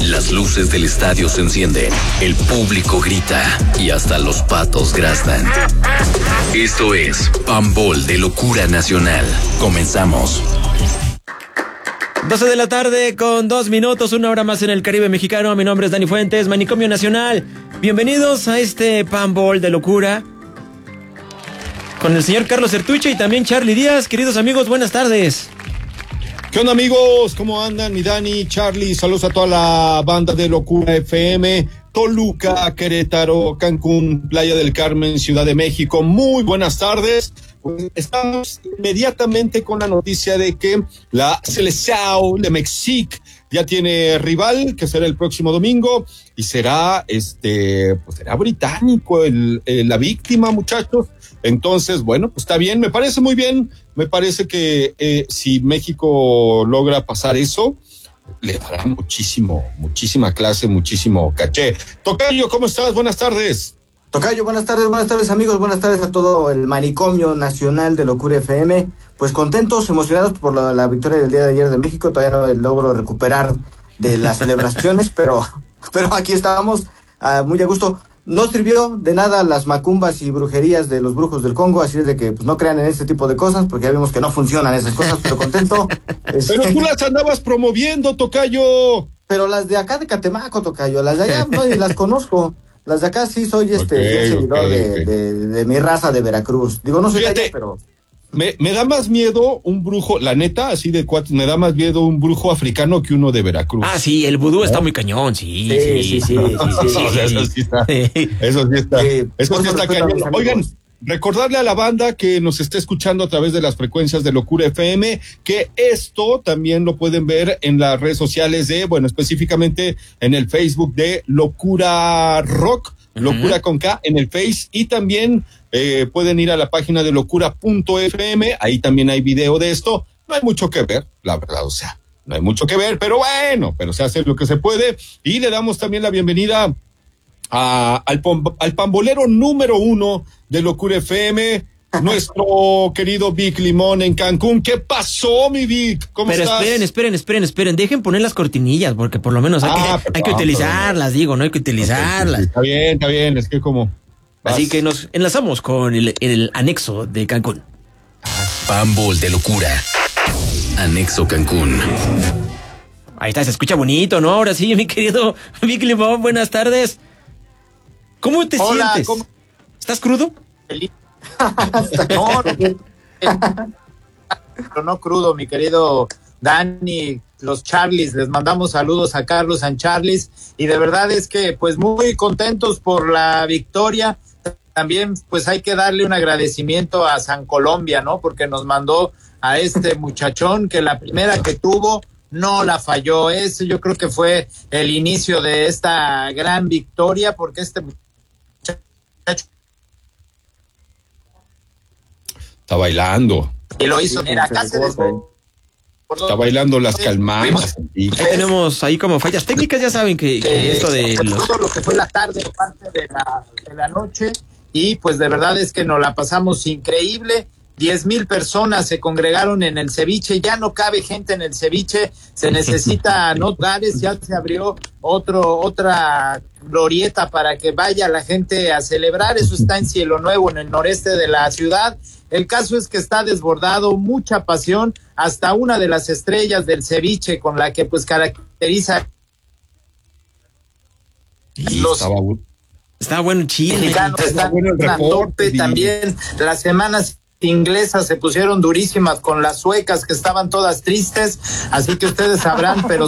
Las luces del estadio se encienden, el público grita y hasta los patos graznan. Esto es Pambol de Locura Nacional. Comenzamos. 12 de la tarde con 2 minutos, una hora más en el Caribe mexicano. Mi nombre es Dani Fuentes, Manicomio Nacional. Bienvenidos a este Pambol de Locura con el señor Carlos Sertuche y también Charlie Díaz. Queridos amigos, buenas tardes. ¿Qué onda, amigos? ¿Cómo andan? Mi Dani, Charlie, saludos a toda la banda de Locura FM, Toluca, Querétaro, Cancún, Playa del Carmen, Ciudad de México. Muy buenas tardes. Pues estamos inmediatamente con la noticia de que la selección de México ya tiene rival, que será el próximo domingo, y será será británico la víctima, muchachos. Entonces, bueno, pues está bien, me parece muy bien. Me parece que si México logra pasar eso, le dará muchísima clase, muchísimo caché. Tocayo, ¿cómo estás? Buenas tardes. Tocayo, buenas tardes amigos, buenas tardes a todo el Manicomio Nacional de Locura FM. Pues contentos, emocionados por la victoria del día de ayer de México. Todavía no logro recuperar de las celebraciones, pero aquí estábamos muy a gusto. No sirvió de nada las macumbas y brujerías de los brujos del Congo, así es de que pues no crean en este tipo de cosas, porque ya vimos que no funcionan esas cosas, pero contento. Pero tú las andabas promoviendo, Tocayo. Pero las de acá de Catemaco, Tocayo, las de allá no las conozco. Las de acá sí soy seguidor de mi raza de Veracruz. Digo, no soy de allá, pero... Me da más miedo un brujo, la neta, así de cuatro, me da más miedo un brujo africano que uno de Veracruz. Ah, sí, el vudú está muy cañón, sí. Eso sí está cañón. Oigan, recordarle a la banda que nos está escuchando a través de las frecuencias de Locura FM, que esto también lo pueden ver en las redes sociales específicamente en el Facebook de Locura Rock, Locura con K en el Face, y también pueden ir a la página de locura.fm, ahí también hay video de esto. No hay mucho que ver, la verdad, no hay mucho que ver, pero se hace lo que se puede, y le damos también la bienvenida al pambolero número 1 de Locura FM, nuestro querido Vic Limón en Cancún. ¿Qué pasó, mi Vic? ¿Cómo estás? Pero esperen, dejen poner las cortinillas, porque por lo menos hay que utilizarlas, no hay que utilizarlas. Está bien, es que como... Así que nos enlazamos con el anexo de Cancún. Pambol de Locura, anexo Cancún. Ahí está, se escucha bonito, ¿no? Ahora sí, mi querido Vic Limón, buenas tardes. ¿Cómo te sientes? ¿Estás crudo? No crudo, mi querido Dani, los Charlies, les mandamos saludos a Carlos San Charlies, y de verdad es que pues muy contentos por la victoria. También pues hay que darle un agradecimiento a San Colombia, ¿no? Porque nos mandó a este muchachón que la primera que tuvo no la falló. Ese yo creo que fue el inicio de esta gran victoria, porque este muchacho está bailando. Y lo hizo, mira, acá se está bailando las calmadas. Ahí tenemos ahí como fallas técnicas, ya saben que esto de todo lo que fue la tarde, parte de la noche, y pues de verdad es que nos la pasamos increíble. 10,000 personas se congregaron en el ceviche, ya no cabe gente en el ceviche, se necesita lugares, ya se abrió otra glorieta para que vaya la gente a celebrar. Eso está en Cielo Nuevo, en el noreste de la ciudad. El caso es que está desbordado, mucha pasión, hasta una de las estrellas del ceviche con la que pues caracteriza Está bueno, Chile. Está bueno el reporte. También las semanas inglesas se pusieron durísimas con las suecas, que estaban todas tristes, así que ustedes sabrán, pero